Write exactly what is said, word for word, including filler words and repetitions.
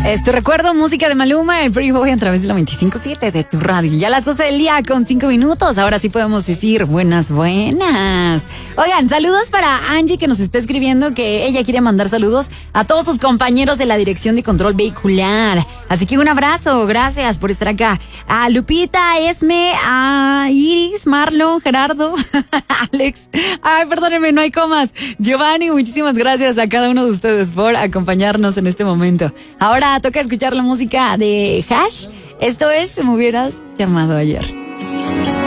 Este recuerdo, música de Maluma, el Pretty Boy a través de la veinticinco siete de tu radio. Ya a las doce del día con cinco minutos. Ahora sí podemos decir buenas, buenas. Oigan, saludos para Angie que nos está escribiendo que ella quiere mandar saludos a todos sus compañeros de la Dirección de Control Vehicular. Así que un abrazo, gracias por estar acá. A Lupita, Esme, a Iris, Marlon, Gerardo, Alex. Ay, perdónenme, no hay comas. Giovanni, muchísimas gracias a cada uno de ustedes por acompañarnos en este momento. Ahora toca escuchar la música de Hash. Esto es Me hubieras llamado ayer.